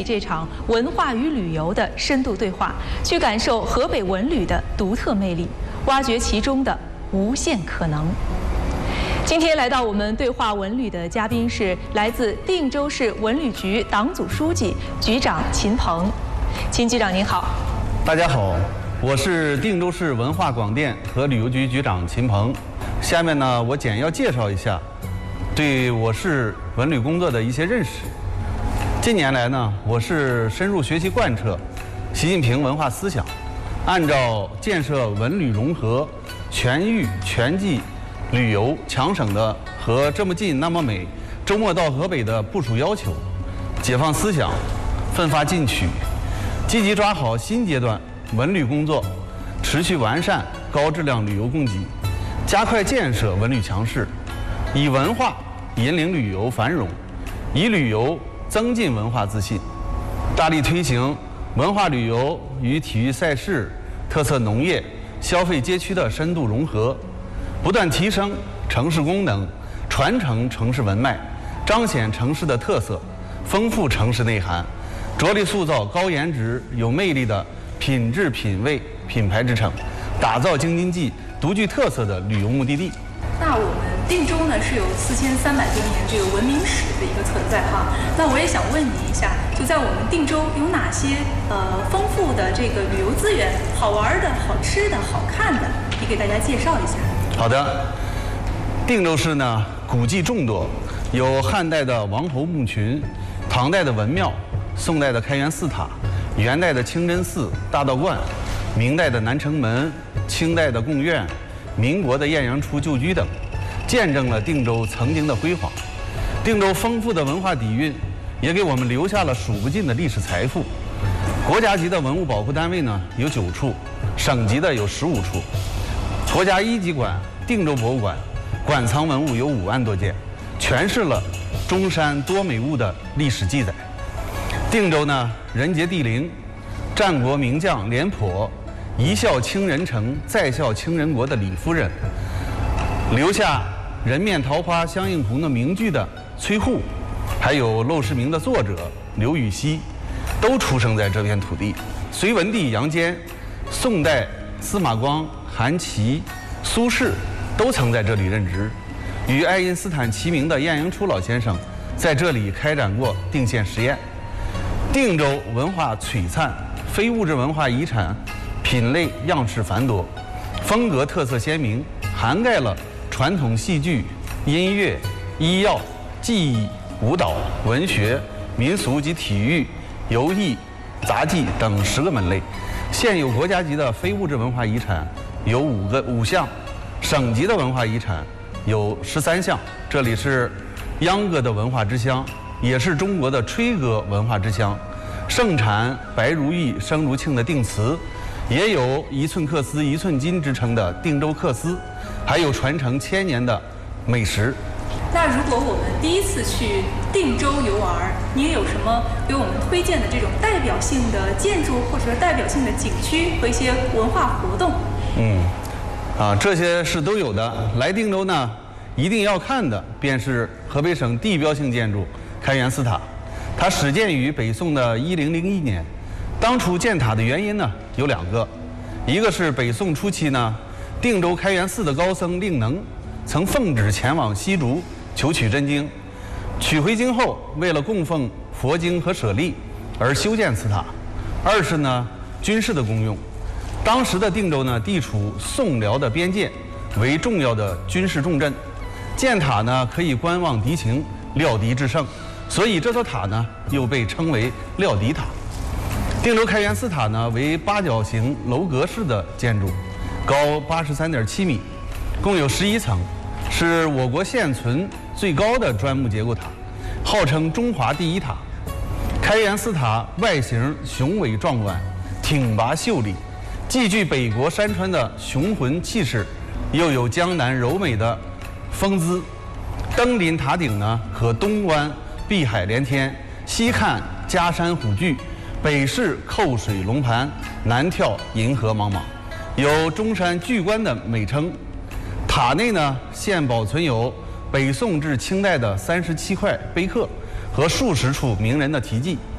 起这场文化与旅游的深度对话，去感受河北文旅的独特魅力，挖掘其中的无限可能。今天来到我们对话文旅的嘉宾是来自定州市文旅局党组书记、局长秦鹏。秦局长您好。 大家好，我是定州市文化广电和旅游局局长秦鹏。下面呢，我简要介绍一下对我市文旅工作的一些认识。近年来呢，我市深入学习贯彻习近平文化思想，按照建设文旅融合、全域全季旅游强省的和这么近那么美、周末到河北的部署要求，解放思想，奋发进取，积极抓好新阶段文旅工作，持续完善高质量旅游供给，加快建设文旅强势，以文化引领旅游繁荣，以旅游增进文化自信，大力推行文化旅游与体育赛事、特色农业、消费街区的深度融合，不断提升城市功能，传承城市文脉，彰显城市的特色，丰富城市内涵，着力塑造高颜值、有魅力的品质品味品牌之城，打造京津冀独具特色的旅游目的地。 那我们定州呢是有4300多年这个文明史的一个存在哈。那我也想问您一下，就在我们定州有哪些丰富的这个旅游资源，好玩的、好吃的、好看的，你给大家介绍一下。 好的，定州市呢古迹众多，有汉代的王侯墓群，唐代的文庙，宋代的开元寺塔，元代的清真寺、大道观，明代的南城门，清代的贡院，民国的艳阳初旧居等，见证了定州曾经的辉煌。定州丰富的文化底蕴，也给我们留下了数不尽的历史财富。国家级的文物保护单位呢有9处，省级的有15处。国家1级馆定州博物馆馆藏文物有5万多件，诠释了中山多美物的历史记载。定州呢人杰地灵，战国名将廉颇一笑倾人城，再笑倾人国的李夫人，留下人面桃花相映红的名句的崔护，还有陋室铭的作者刘禹锡，都出生在这片土地。隋文帝杨坚、宋代司马光、韩琦、苏轼都曾在这里任职。与爱因斯坦齐名的晏阳初老先生在这里开展过定线实验。定州文化璀璨，非物质文化遗产品类样式繁多，风格特色鲜明，涵盖了传统戏剧、音乐、医药、技艺、舞蹈、文学、民俗及体育、游艺、杂技等10个门类。现有国家级的非物质文化遗产有5项，省级的文化遗产有13项。这里是秧歌的文化之乡，也是中国的吹歌文化之乡，盛产白如玉生如磬的定瓷，也有1寸克丝1寸金之称的定州缂丝，还有传承1000年的美食。 那如果我们第一次去定州游玩，您有什么给我们推荐的这种代表性的建筑，或者说代表性的景区和一些文化活动？ 这些是都有的。来定州呢，一定要看的便是河北省地标性建筑开元寺塔。它始建于北宋的1001年。当初建塔的原因呢有2个，一个是北宋初期呢，定州开元寺的高僧令能曾奉旨前往西竹求取真经，取回经后，为了供奉佛经和舍利而修建此塔。二是呢，军事的功用。当时的定州呢，地处宋辽的边界，为重要的军事重镇。建塔呢，可以观望敌情，料敌制胜，所以这座塔呢，又被称为料敌塔。定州开元寺塔呢，为8角形楼阁式的建筑，高83.7米，共有11层，是我国现存最高的砖木结构塔，号称中华第一塔。开元寺塔外形雄伟壮观，挺拔秀丽，既具北国山川的雄浑气势，又有江南柔美的风姿。登临塔顶呢，可东观碧海连天，西看嘉山虎踞，北视扣水龙盘，南眺银河茫茫，有中山巨观的美称。塔内呢，现保存有北宋至清代的37块碑刻和数十处名人的题记。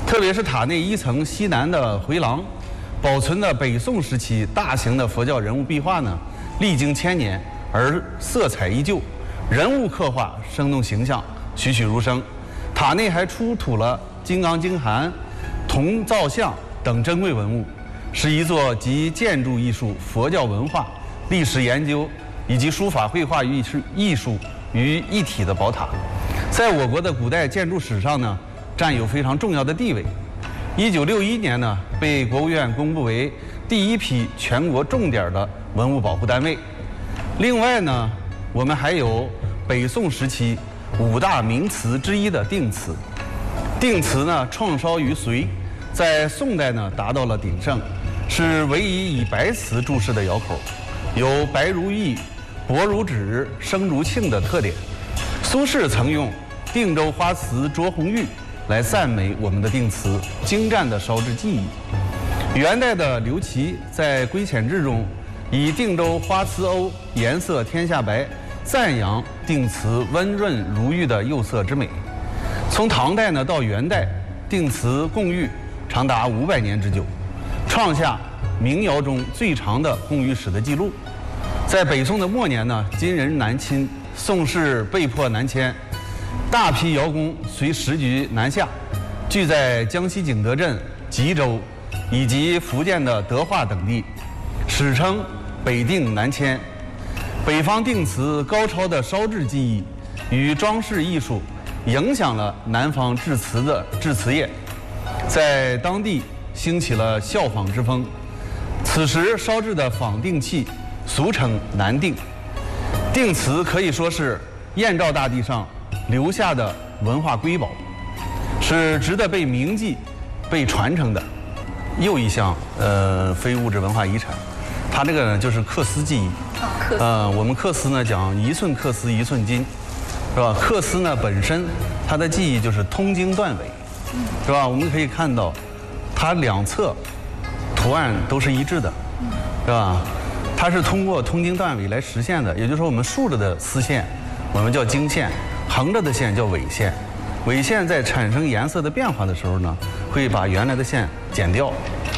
特别是塔内一层西南的回廊，保存的北宋时期大型的佛教人物壁画呢，历经千年而色彩依旧，人物刻画生动形象，栩栩如生。塔内还出土了金刚经函、铜造像等珍贵文物，是一座集建筑艺术、佛教文化、历史研究以及书法绘画艺术于一体的宝塔，在我国的古代建筑史上呢，占有非常重要的地位。1961年呢，被国务院公布为第一批全国重点的文物保护单位。另外呢，我们还有北宋时期5大名瓷之一的定瓷。定瓷呢，创烧于隋，在宋代呢达到了鼎盛，是唯一以白瓷注释的窑口，有白如玉、薄如纸、生如磬的特点。苏轼曾用“定州花瓷着红玉”来赞美我们的定瓷精湛的烧制技艺。元代的刘琦在《归潜志》中以“定州花瓷瓯，颜色天下白”赞扬定瓷温润如玉的釉色之美。从唐代呢到元代，定瓷供玉长达500年之久，创下民窑中最长的供玉史的记录。在北宋的末年呢，金人南侵，宋氏被迫南迁，大批窑工随时局南下，聚在江西景德镇、吉州以及福建的德化等地，史称北定南迁。北方定瓷高超的烧制技艺与装饰艺术，影响了南方制瓷业，在当地兴起了效仿之风。此时烧制的仿定器俗称南定。定瓷可以说是燕赵大地上留下的文化瑰宝，是值得被铭记、被传承的又一项非物质文化遗产。它这个呢就是缂丝技艺。我们缂丝呢讲一寸缂丝一寸金，是吧？缂丝呢本身它的技艺就是通经断纬，是吧？我们可以看到，它两侧图案都是一致的，是吧？它是通过通经断纬来实现的，也就是说我们竖着的丝线我们叫经线，横着的线叫纬线。纬线在产生颜色的变化的时候呢，会把原来的线剪掉，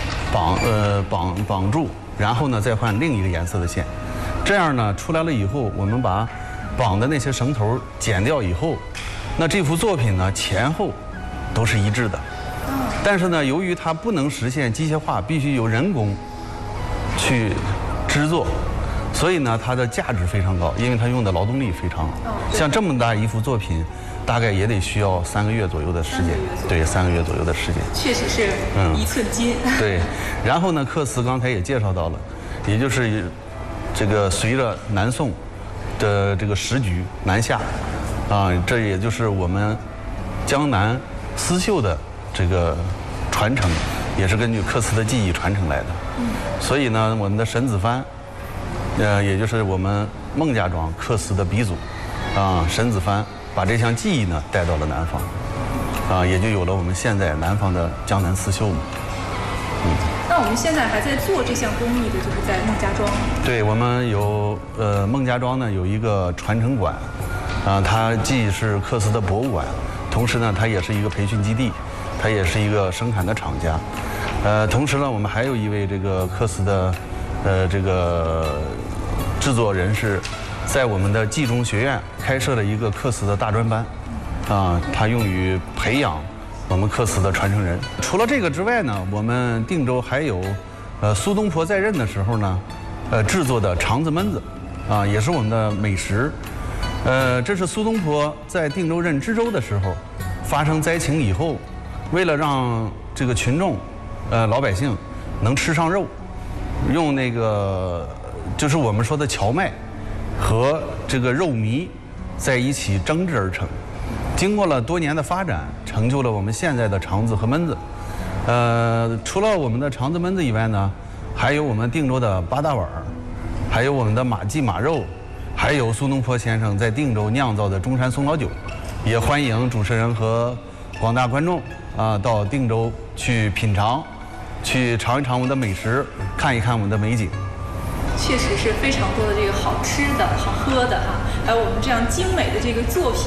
绑住，然后呢再换另一个颜色的线。这样呢出来了以后，我们把绑的那些绳头剪掉以后，那这幅作品呢前后都是一致的。但是呢，由于它不能实现机械化，必须由人工去制作，所以呢它的价值非常高，因为它用的劳动力非常。像这么大一幅作品，大概也得需要3个月左右的时间。对，3个月左右的时间。 确实是一寸金。 对，然后呢，缂丝刚才也介绍到了，也就是这个随着南宋的这个时局南下，这也就是我们江南丝绣的这个传承，也是根据缂丝的技艺传承来的。所以呢，我们的沈子帆，也就是我们孟家庄缂丝的鼻祖，沈子帆把这项技艺呢带到了南方，也就有了我们现在南方的江南丝绣嘛。 那我们现在还在做这项工艺的，就是在孟家庄。对， 我们有孟家庄呢有一个传承馆，它既是缂丝的博物馆，同时呢它也是一个培训基地，它也是一个生产的厂家。同时呢，我们还有一位这个缂丝的这个制作人士，在我们的冀中学院开设了一个缂丝的大专班，它用于培养我们缂丝的传承人。除了这个之外呢，我们定州还有苏东坡在任的时候呢，制作的肠子焖子，也是我们的美食。这是苏东坡在定州任知州的时候，发生灾情以后，为了让这个群众老百姓能吃上肉，用那个就是我们说的荞麦和这个肉糜在一起蒸制而成。经过了多年的发展，成就了我们现在的肠子和焖子。除了我们的肠子焖子以外呢，还有我们定州的八大碗，还有我们的马记马肉，还有苏东坡先生在定州酿造的中山松老酒。也欢迎主持人和广大观众到定州去品尝，去尝一尝我们的美食，看一看我们的美景。 确实是非常多的这个好吃的好喝的还有我们这样精美的这个作品，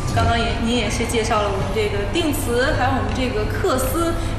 刚刚您也是介绍了我们这个定词，还有我们这个缂丝，